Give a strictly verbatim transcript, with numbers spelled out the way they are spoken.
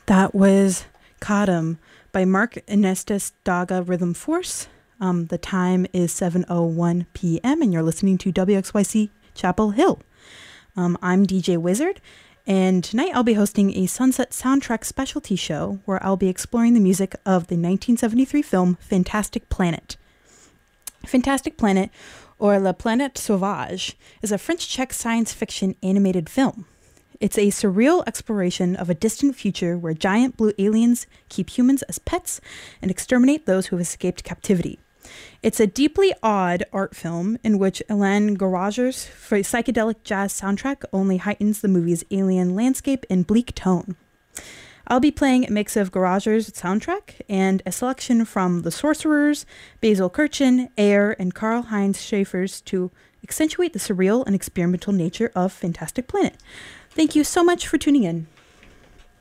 That was Kadam by Mark Inestes Daga Rhythm Force. Um, the time is seven oh one p.m. and you're listening to W X Y C Chapel Hill. Um, I'm D J Wizard, and tonight I'll be hosting a Sunset Soundtrack specialty show where I'll be exploring the music of the nineteen seventy-three film Fantastic Planet. Fantastic Planet, or La Planète Sauvage, is a French-Czech science fiction animated film. It's a surreal exploration of a distant future where giant blue aliens keep humans as pets and exterminate those who have escaped captivity. It's a deeply odd art film in which Alain Garager's psychedelic jazz soundtrack only heightens the movie's alien landscape and bleak tone. I'll be playing a mix of Garager's soundtrack and a selection from The Sorcerers, Basil Kirchen, Air, and Karl-Heinz Schaefer's to accentuate the surreal and experimental nature of Fantastic Planet. Thank you so much for tuning in.